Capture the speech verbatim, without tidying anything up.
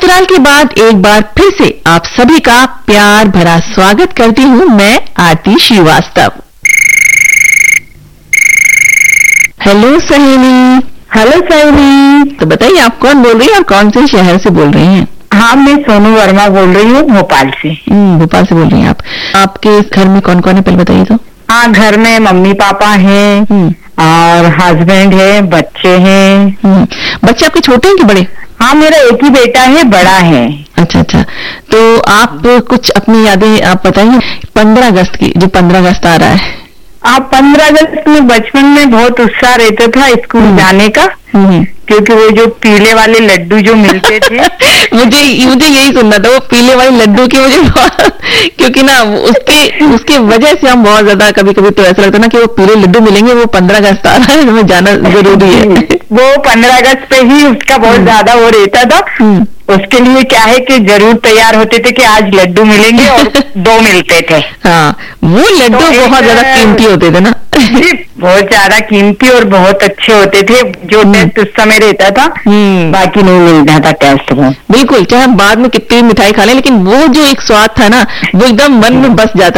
अंतराल के बाद एक बार फिर से आप सभी का प्यार भरा स्वागत करती हूँ मैं आरती श्रीवास्तव। हेलो सहेली। हेलो सहेली। तो बताइए आप कौन बोल रही हैं और कौन से शहर से बोल रही हैं? हाँ, मैं सोनू वर्मा बोल रही हूँ भोपाल से। भोपाल से बोल रही हैं आप। आपके घर में कौन कौन है पहले बताइए तो। हाँ, घर में मम्मी पापा हैं और हस्बैंड है, बच्चे हैं। बच्चे आपके छोटे हैं कि बड़े? हाँ, मेरा एक ही बेटा है, बड़ा है। अच्छा अच्छा। तो आप कुछ अपनी यादें आप बताइए पंद्रह अगस्त की, जो पंद्रह अगस्त आ रहा है। आप पंद्रह अगस्त में बचपन में बहुत उत्साह रहता था स्कूल जाने का, क्योंकि वो जो पीले वाले लड्डू जो मिलते थे मुझे मुझे यही सुनना था, वो पीले वाले लड्डू की मुझे बहुत, क्योंकि ना उसके उसके वजह से हम बहुत ज्यादा कभी कभी तो ऐसा लगता ना कि वो पीले लड्डू मिलेंगे, वो पंद्रह अगस्त आ रहा है, हमें जाना जरूरी है। वो पंद्रह अगस्त पे ही उसका बहुत ज्यादा वो रहता था। उसके लिए क्या है कि जरूर तैयार होते थे कि आज लड्डू मिलेंगे और दो मिलते थे। हाँ, वो लड्डू तो बहुत ज्यादा कीमती होते थे ना। बहुत ज्यादा कीमती और बहुत अच्छे होते थे। जो टेस्ट उस समय रहता था बाकी नहीं मिलता था टेस्ट वो। बिल्कुल, चाहे हम बाद में कितनी मिठाई खा लें, लेकिन वो जो एक स्वाद था ना वो एकदम मन में बस जाता